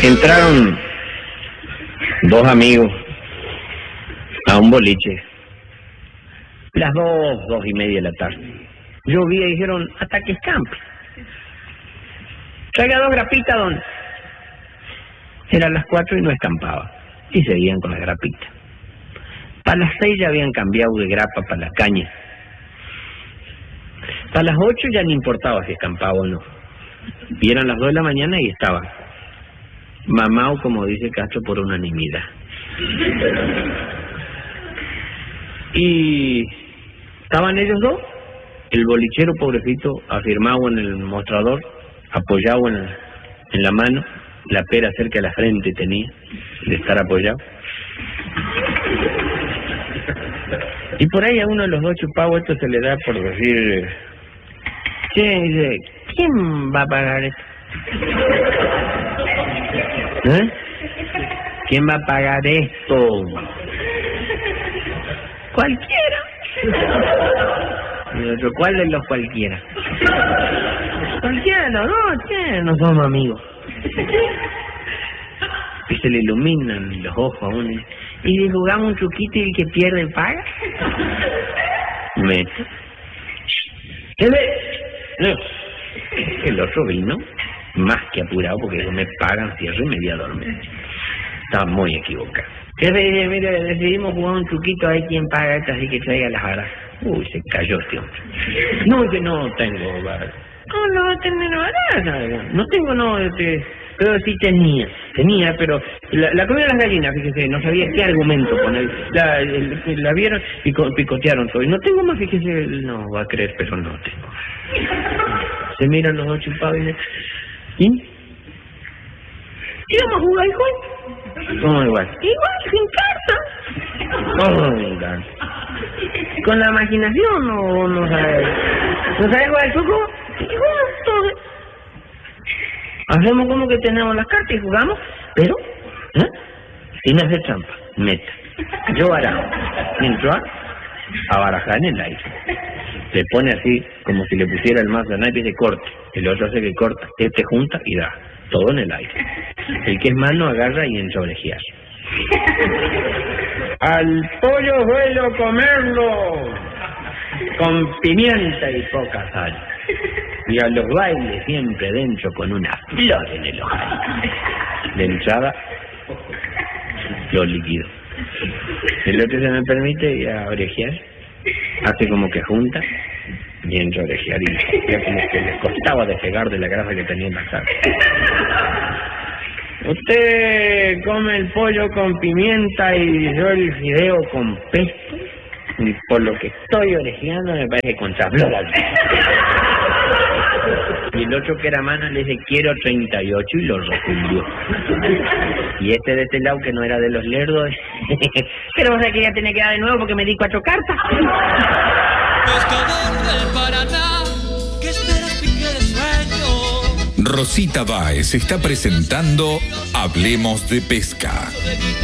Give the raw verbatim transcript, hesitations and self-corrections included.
Entraron dos amigos a un boliche, las dos, dos y media de la tarde. Llovía y dijeron, hasta que escampe. Traiga dos grapitas, don. Eran las cuatro y no escampaba. Y seguían con la grapita. Para las seis ya habían cambiado de grapa para la caña. Para las ocho ya no importaba si escampaba o no. Y eran las dos de la mañana y estaba mamao, como dice Castro, por unanimidad. Y estaban ellos dos, el bolichero pobrecito afirmado en el mostrador, apoyado en, en la mano, la pera cerca de la frente tenía, de estar apoyado. Y por ahí a uno de los dos chupavos esto se le da por decir, che, dice, ¿quién va a pagar esto? ¿Eh? ¿Quién va a pagar esto? Cualquiera. Y el otro, ¿cuál de los cualquiera? Cualquiera de los dos, che, no somos amigos. Y se le iluminan los ojos a uno. Y si jugamos un truquito y el que pierde paga. Mete. ¿Qué ve? El otro vino más que apurado porque dijo, me pagan, cierro y me di a dormir. Estaba muy equivocado. Jefe, mire, decidimos jugar un truquito, hay quien paga esto, así que traiga las varas. Uy, se cayó este hombre. No, es que no tengo varas. ¿Cómo no va a tener varas? No tengo, no, este, pero sí tenía. Tenía, pero la, la comida de las gallinas, fíjese, no sabía qué argumento poner. La, el, la vieron y picotearon todo. Y no tengo más, fíjese, no va a creer, pero no tengo. Se miran los dos chupados y dicen, ¿y? ¿Y vamos a jugar igual? ¿Cómo igual? Igual, sin carta. ¿Cómo sin carta? ¿Con la imaginación o no sabes? ¿No sabes jugar el truco? Igual, todo. Hacemos como que tenemos las cartas y jugamos, pero, ¿eh? Sin hacer trampa, meta. Yo barajo. Entro a, a barajar en el aire. Se pone así, como si le pusiera el mazo de naipe y se corte. El otro hace que corta, este junta y da. Todo en el aire. El que es mano agarra y entra a orejear. Al pollo suelo comerlo con pimienta y poca sal. Y a los bailes siempre dentro con una flor en el ojal. De entrada, lo líquido. El otro se me permite ir a orejear. Hace como que junta y entra a orejear y ya como que les costaba despegar de la grasa que tenía en la cara. Usted come el pollo con pimienta y yo el fideo con pesto. Y por lo que estoy orejeando me parece que contraflor. Y el otro que era mano le dice, quiero treinta y ocho y lo refundió. Y este de este lado que no era de los lerdos, pero vos sabés que ya tenía que dar de nuevo porque me di cuatro cartas. Pescador del Paraná, ¿qué esperas, pique de sueño? Rosita Báez está presentando Hablemos de Pesca.